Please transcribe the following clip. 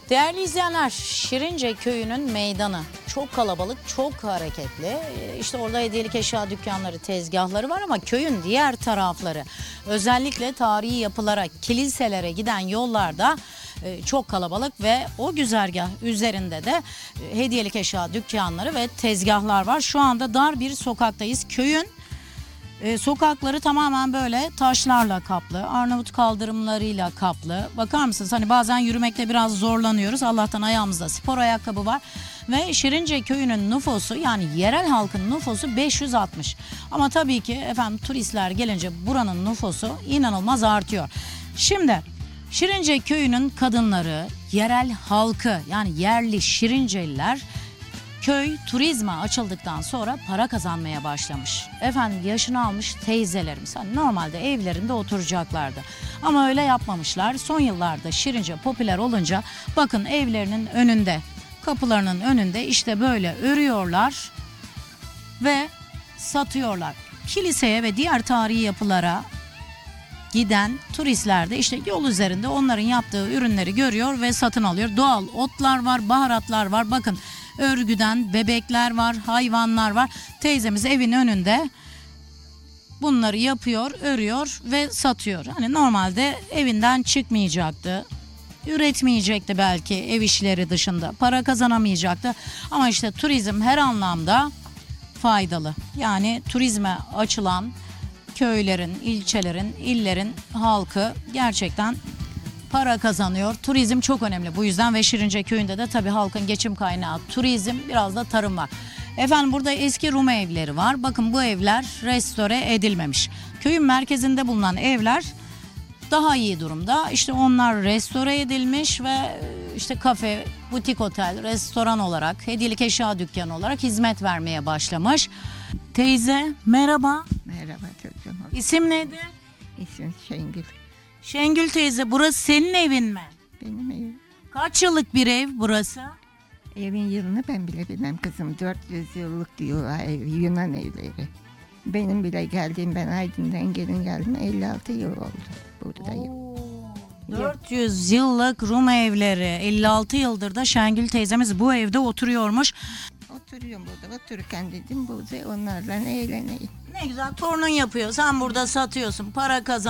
Değerli izleyenler, Şirince köyünün meydanı çok kalabalık, çok hareketli. İşte orada hediyelik eşya dükkanları, tezgahları var ama köyün diğer tarafları, özellikle tarihi yapılara, kiliselere giden yollarda çok kalabalık ve o güzergah üzerinde de hediyelik eşya dükkanları ve tezgahlar var. Şu anda dar bir sokaktayız. Köyün sokakları tamamen böyle taşlarla kaplı, Arnavut kaldırımlarıyla kaplı. Bakar mısınız? Hani bazen yürümekte biraz zorlanıyoruz. Allah'tan ayağımızda spor ayakkabı var. Ve Şirince köyünün nüfusu, yani yerel halkın nüfusu 560. Ama tabii ki efendim turistler gelince buranın nüfusu inanılmaz artıyor. Şimdi Şirince köyünün kadınları, yerel halkı, yani yerli Şirinceliler köy turizme açıldıktan sonra para kazanmaya başlamış. Efendim yaşını almış teyzelerimiz hani normalde evlerinde oturacaklardı. Ama öyle yapmamışlar. Son yıllarda Şirince popüler olunca bakın evlerinin önünde, kapılarının önünde işte böyle örüyorlar ve satıyorlar. Kiliseye ve diğer tarihi yapılara giden turistler de işte yol üzerinde onların yaptığı ürünleri görüyor ve satın alıyor. Doğal otlar var, baharatlar var. Bakın örgüden bebekler var, hayvanlar var. Teyzemiz evin önünde bunları yapıyor, örüyor ve satıyor. Hani normalde evinden çıkmayacaktı. Üretmeyecekti belki ev işleri dışında. Para kazanamayacaktı. Ama işte turizm her anlamda faydalı. Yani turizme açılan köylerin, ilçelerin, illerin halkı gerçekten para kazanıyor. Turizm çok önemli bu yüzden ve Şirince köyünde de tabii halkın geçim kaynağı turizm, biraz da tarım var. Efendim burada eski Rum evleri var. Bakın bu evler restore edilmemiş. Köyün merkezinde bulunan evler daha iyi durumda. İşte onlar restore edilmiş ve işte kafe, butik otel, restoran olarak, hediyelik eşya dükkanı olarak hizmet vermeye başlamış. Teyze merhaba. Merhaba çocuğum. İsim neydi? İsmim Şengül. Şengül teyze, burası senin evin mi? Benim evim. Kaç yıllık bir ev burası? Evin yılını ben bile bilmem kızım. 400 yıllık diyorlar ev, Yunan evleri. Benim bile geldiğim, ben Aydın'dan gelin geldim 56 yıl oldu buradayım. 400 yıllık Rum evleri, 56 yıldır da Şengül teyzemiz bu evde oturuyormuş. Oturuyorum burada, otururken dedim burada onlarla eğleneyim. Ne güzel, torunun yapıyor, sen burada satıyorsun, para kazan.